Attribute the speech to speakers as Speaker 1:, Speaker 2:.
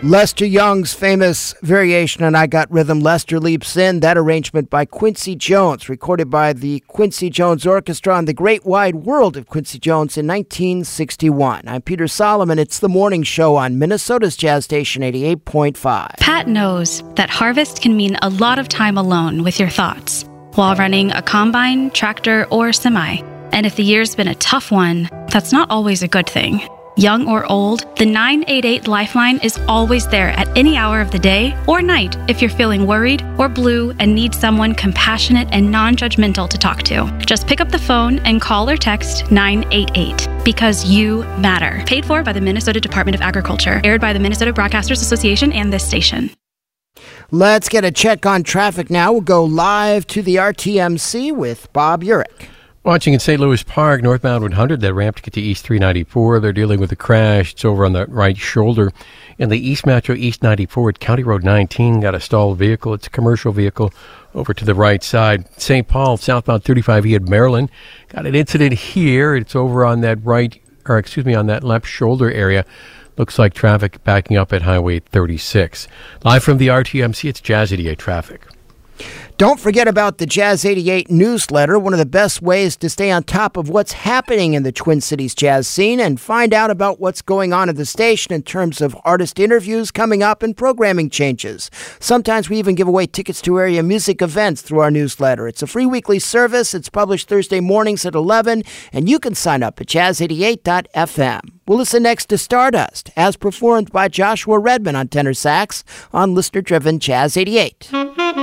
Speaker 1: Lester Young's famous variation on I Got Rhythm, Lester Leaps In, that arrangement by Quincy Jones, recorded by the Quincy Jones Orchestra on the Great Wide World of Quincy Jones in 1961. I'm Peter Solomon. It's the morning show on Minnesota's Jazz Station 88.5.
Speaker 2: Pat knows that harvest can mean a lot of time alone with your thoughts while running a combine, tractor, or semi. And if the year's been a tough one, that's not always a good thing. Young or old, the 988 Lifeline is always there at any hour of the day or night if you're feeling worried or blue and need someone compassionate and non-judgmental to talk to. Just pick up the phone and call or text 988 because you matter. Paid for by the Minnesota Department of Agriculture. Aired by the Minnesota Broadcasters Association and this station.
Speaker 1: Let's get a check on traffic now. We'll go live to the RTMC with Bob Urich.
Speaker 3: Watching in St. Louis Park, northbound 100, that ramp to get to East 394. They're dealing with a crash. It's over on the right shoulder. In the East Metro, East 94 at County Road 19, got a stalled vehicle. It's a commercial vehicle over to the right side. St. Paul, southbound 35E at Maryland, got an incident here. It's over on that on that left shoulder area. Looks like traffic backing up at Highway 36. Live from the RTMC, it's Jazz 88 traffic.
Speaker 1: Don't forget about the Jazz 88 newsletter, one of the best ways to stay on top of what's happening in the Twin Cities jazz scene and find out about what's going on at the station in terms of artist interviews coming up and programming changes. Sometimes we even give away tickets to area music events through our newsletter. It's a free weekly service. It's published Thursday mornings at 11, and you can sign up at jazz88.fm. We'll listen next to Stardust, as performed by Joshua Redman on tenor sax on listener-driven Jazz 88.